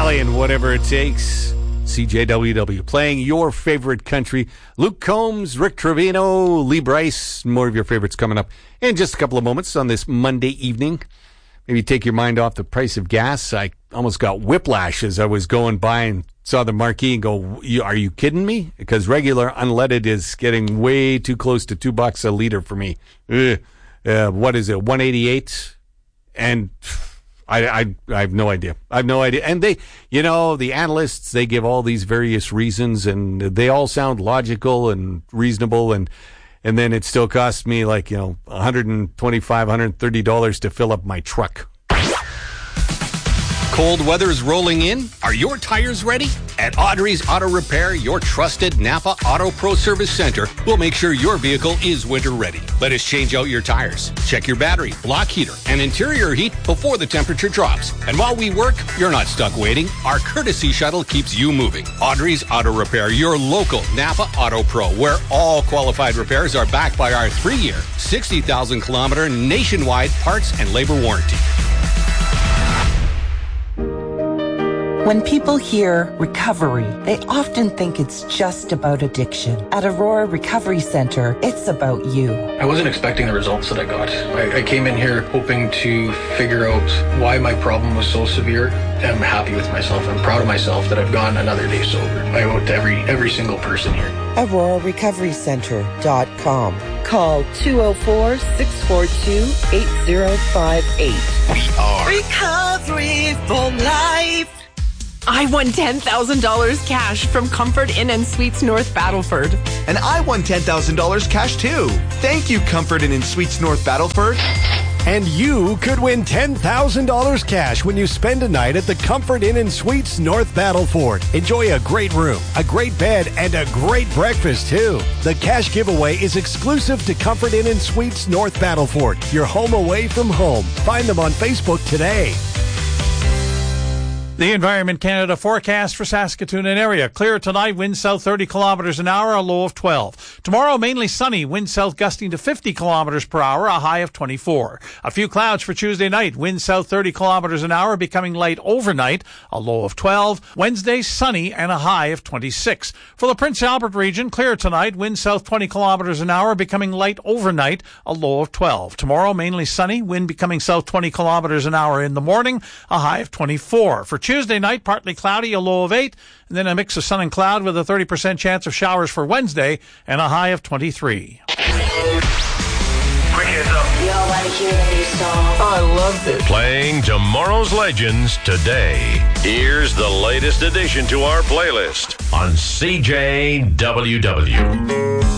Valley and Whatever It Takes. CJWW playing your favorite country. Luke Combs, Rick Trevino, Lee Bryce. More of your favorites coming up in just a couple of moments on this Monday evening. Maybe take your mind off the price of gas. I almost got whiplash as I was going by and saw the marquee and go, are you kidding me? Because regular unleaded is getting way too close to $2 a liter for me. What is it, 188? And I have no idea. And they, the analysts, they give all these various reasons and they all sound logical and reasonable. And then it still costs me $125, $130 to fill up my truck. Cold weather's rolling in. Are your tires ready? At Audrey's Auto Repair, your trusted Napa Auto Pro Service Center will make sure your vehicle is winter ready. Let us change out your tires, check your battery, block heater, and interior heat before the temperature drops. And while we work, you're not stuck waiting. Our courtesy shuttle keeps you moving. Audrey's Auto Repair, your local Napa Auto Pro, where all qualified repairs are backed by our 3-year, 60,000-kilometer nationwide parts and labor warranty. When people hear recovery, they often think it's just about addiction. At Aurora Recovery Center, it's about you. I wasn't expecting the results that I got. I came in here hoping to figure out why my problem was so severe. I'm happy with myself. I'm proud of myself that I've gone another day sober. I owe it to every single person here. AuroraRecoveryCenter.com. Call 204-642-8058. We are Recovery for Life. I won $10,000 cash from Comfort Inn and Suites North Battleford. And I won $10,000 cash too. Thank you, Comfort Inn and Suites North Battleford. And you could win $10,000 cash when you spend a night at the Comfort Inn and Suites North Battleford. Enjoy a great room, a great bed, and a great breakfast too. The cash giveaway is exclusive to Comfort Inn and Suites North Battleford. Your home away from home. Find them on Facebook today. The Environment Canada forecast for Saskatoon and area. Clear tonight, wind south 30 kilometers an hour, a low of 12. Tomorrow, mainly sunny, wind south gusting to 50 kilometers per hour, a high of 24. A few clouds for Tuesday night, wind south 30 kilometers an hour, becoming light overnight, a low of 12. Wednesday, sunny and a high of 26. For the Prince Albert region, clear tonight, wind south 20 kilometers an hour, becoming light overnight, a low of 12. Tomorrow, mainly sunny, wind becoming south 20 kilometers an hour in the morning, a high of 24. For Tuesday night, partly cloudy, a low of 8, and then a mix of sun and cloud with a 30% chance of showers for Wednesday and a high of 23. Quick heads up. Y'all want to hear the new song? I love this. Playing tomorrow's legends today. Here's the latest addition to our playlist on CJWW.